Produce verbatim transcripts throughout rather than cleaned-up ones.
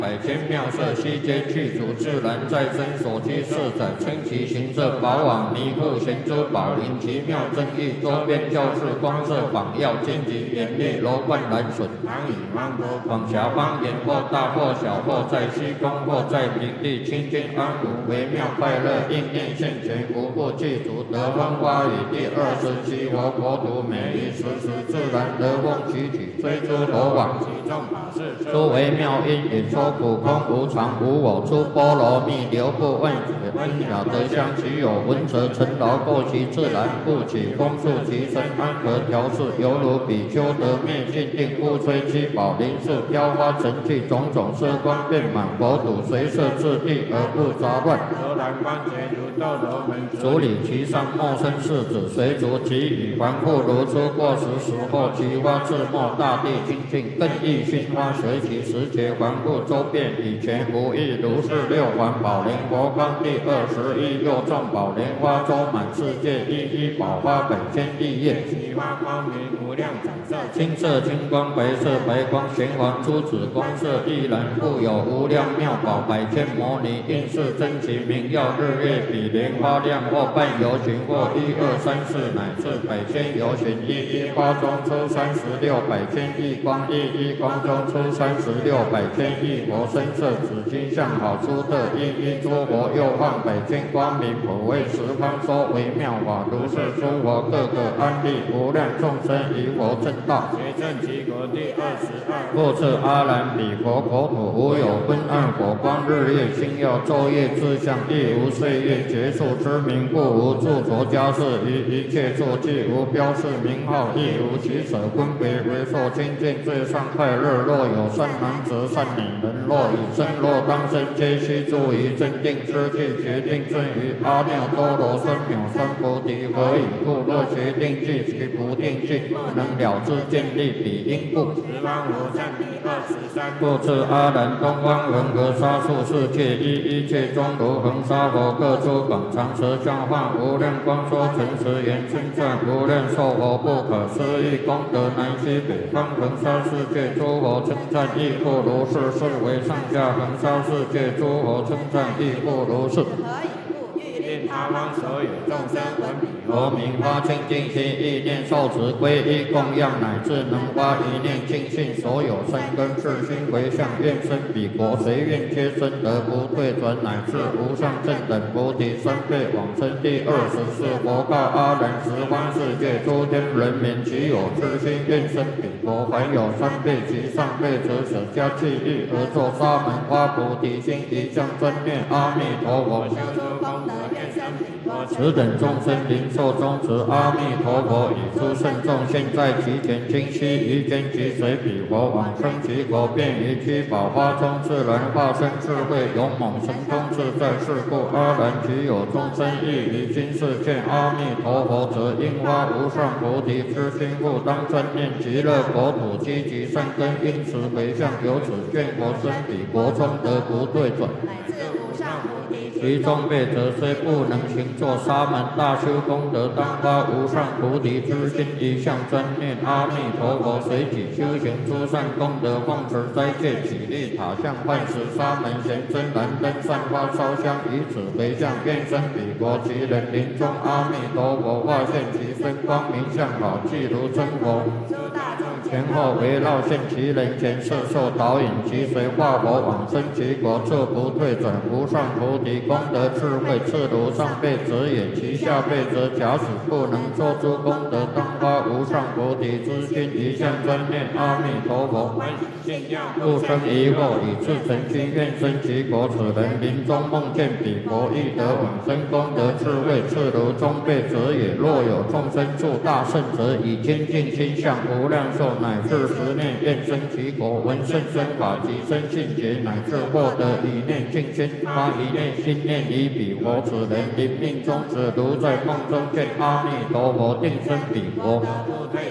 百千妙色，悉皆具足，自然在身所居色彩，称其形色宝网弥覆贤珠宝林，奇妙正义，周边教室光色榜耀，荆棘严厉，楼观蓝笋，唐以芒果，广狭方言，或大或小，或在虚空，或在平地，清净安稳，微妙快乐，应念现前，无不具足，得风花雨。第二十七佛国土，美于时时，自然得风起起，追诸罗网，其众法事，诸微妙因缘，说苦空无常无我，出波罗蜜，流布问解，恩雅得香，其有闻者成劳，过其自然，不起风速其身，安和调适，犹如比丘得灭尽定，不摧七宝林树，飘花成气，种种色光遍满佛土，随色自地而不杂乱。罗兰观觉如斗罗门，主理其上，莫生世子，随逐其羽，环复如初，过时时后，其花自没，大地清净，更益熏花，随其时节，环复周遍，以前无异，如是六环宝莲佛光第二十一，又众宝莲花周满世界，一一宝花百千亿叶，其花光明无量彩色，青色青光，白色白光，玄黄珠子，光色亦然，故有无量妙宝，百千摩尼，应是真其名耀，日月比莲花亮，或半游巡，或一二三四，乃至百千游巡，一一花中出三十六百千亿光，一一光中出三十六百千亿佛，身色紫金相好出特，一一诸佛又放百千光明，普为十方说微妙法，如是诸佛各个安立，无量众生于佛正道，结正其国第二十二。复次阿兰彼佛国土，无有昏暗火光，日月星耀，昼夜自相，亦无岁月结束之名，故无著着家事，于一切处既无标示名号，亦无其舍分别，为受清净最上快乐。若有善男子善女人，若以身若当身，皆须住于正定之地，决定顺于阿耨多罗三藐三菩提。何以故？若决定具其不定具，不能了知见立彼因故。十方无上第二十三。复次阿难，东方恒河沙数世界，一一切中如恒沙佛，各出广长舌相化，无量光说诚实言，称赞无量寿佛不可思议功德，南西北方恒沙世界诸佛称赞亦复如是，是为上下恒沙世界诸佛称赞亦复如是。令他方所有众生闻彼佛名，发清净心，意念受持皈依供养，乃至能发一念净信，所有生根是心回向，愿生彼国，随愿皆生，得不退转，乃至无上正等菩提三辈往生。第二十四佛告阿难：十方世界诸天人民，其有痴心愿生彼国，凡有三辈及上辈者，舍家弃欲而作沙门花菩提心，一向专念阿弥陀佛，修诸功德。此等众生灵受中持阿弥陀佛，以诸圣众现在其前，今悉于间即随彼佛往生其国，便于七宝花中自然化身智慧勇猛神通自在。是故阿难，其有众生亦于今世见阿弥陀佛者，应发无上菩提之心，故当专念极乐国土，积极善根，因此回向，由此愿佛生彼国中，得不退转。其中辈者虽不能行作沙门大修功德，当发无上菩提之心，一向专念阿弥陀佛，随己修行诸善功德，奉持斋戒，起立塔像，唤食沙门贤真燃灯，散花烧香，以此回向，愿生彼国。其人临终，阿弥陀佛化现其身，光明相好，即如真佛。前后围绕现其人前，摄受导引，其随化佛往生其国，这不退转无上菩提功德智慧，次如上辈者也，其下辈者假使不能作诸功德，当发无上菩提之心，一向专念阿弥陀佛，不生疑惑，以至诚心愿生其国。此人临终梦见彼佛，亦得往生功德智慧，次如中辈者也。若有众生住大圣者，以坚定心向无量寿，乃至十念愿生其国，闻圣身法及生信解，乃至获得一念净心，发一念心念于彼佛。此人临命终时，如在梦中见阿弥陀佛，定生彼国。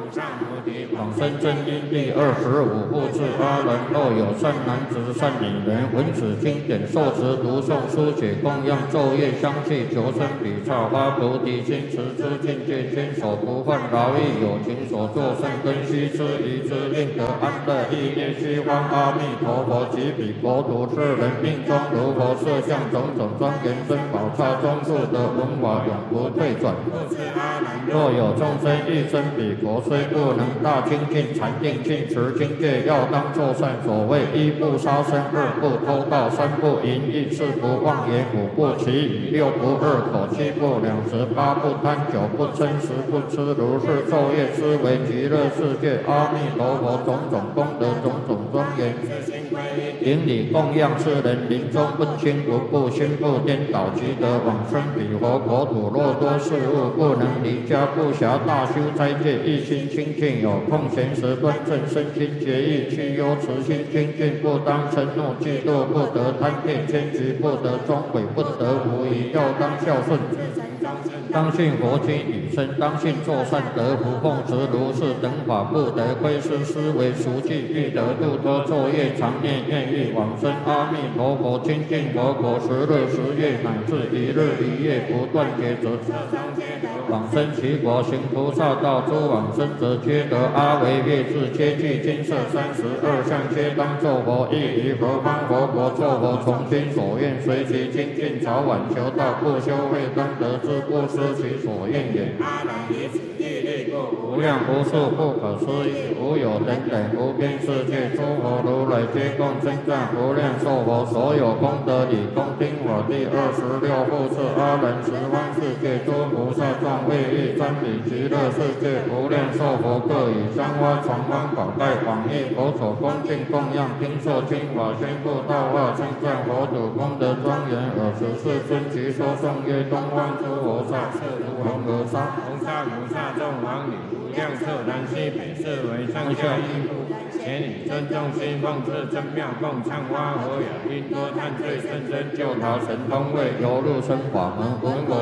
往生真因第二十五部至阿人，若有善男子、善女人，闻此经典，受持读诵、书写、供养、昼夜相继，求生彼刹，发菩提心，持之境界，坚守不犯劳役，有情所作善根须知，宜之令得安乐，意念虚幻。阿弥陀佛，及彼国土世人命中如佛设相，种种庄严珍宝刹中入得文瓦，永不退转。若有众生欲生彼国，虽不能大精进禅定尽持经戒，要当作善。所谓一不杀生，二不偷盗，三不淫逸，四不妄言，五不绮语，六不二口，七不两舌，八不贪酒，不嗔，十不痴。如是昼夜思维极乐世界，阿弥陀佛种种功德，种种庄严。顶礼供养世人，临终问心无不心不颠倒，即得往生彼佛国土。若多事物不能离家，不暇大修斋戒，一心清净，有空闲时端正身心节义，去忧慈心精进，不当嗔怒嫉妒，不得贪恋奸局，不得终悔，不得无疑，要当孝顺。当信佛经语声，当信作善得福，奉持如是等法，不得窥视思维熟记，欲得度脱昼夜常念愿欲往生阿弥陀佛清净佛国，十日十夜乃至一日一夜不断劫则往生其国，行菩萨道，诸往生者皆得阿惟越致，皆具金色三十二相，皆当作佛，亦于何方佛国作佛，从心所愿，随其精进，早晚求道，不修慧当得之，不失其所愿也。阿难以此地力故，无量无数不可思议，无有等等无边世界，诸佛如来皆共称赞无量寿佛，所有功德理恭听我第二十六部是阿难十方世界诸菩萨众为欲瞻礼极乐世界无量寿佛，各以香花传光宝盖广益佛所恭敬供养，听受经法宣布道化，称赞佛祖功德庄严，尔时世尊即说颂曰：东方诸佛刹，色如恒河沙，红沙如刹众王女，无量彻南西北，是为上下一部。前以尊重心奉至真妙共唱花和雅，因多叹罪甚深，救逃神通位，游入生法门，闻我